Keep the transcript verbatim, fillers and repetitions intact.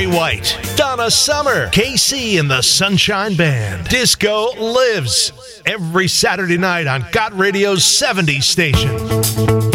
Barry White, Donna Summer, K C and the Sunshine Band. Disco lives every Saturday night on Got Radio's seventies station.